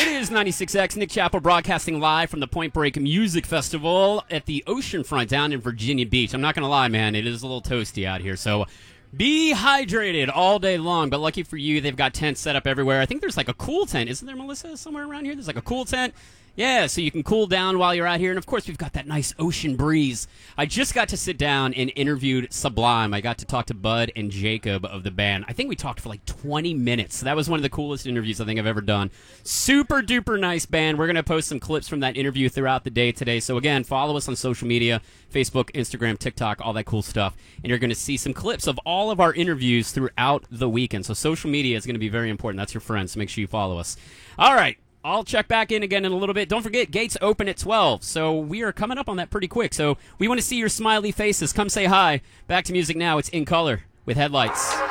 It is 96X, Nick Chappell broadcasting live from the Point Break Music Festival at the Oceanfront down in Virginia Beach. I'm not going to lie, man, it is a little toasty out here, so be hydrated all day long. But lucky for you, they've got tents set up everywhere. I think there's like a cool tent. Isn't there, Melissa, somewhere around here? There's like a cool tent. Yeah, so you can cool down while you're out here. And, of course, we've got that nice ocean breeze. I just got to sit down and interviewed Sublime. I got to talk to Bud and Jacob of the band. I think we talked for like 20 minutes. So that was one of the coolest interviews I think I've ever done. Super duper nice band. We're going to post some clips from that interview throughout the day today. So, again, follow us on social media, Facebook, Instagram, TikTok, all that cool stuff. And you're going to see some clips of all of our interviews throughout the weekend. So social media is going to be very important. That's your friend, so make sure you follow us. All right. I'll check back in again in a little bit. Don't forget, gates open at 12, so we are coming up on that pretty quick. So we want to see your smiley faces. Come say hi. Back to music now. It's In Color with Headlights.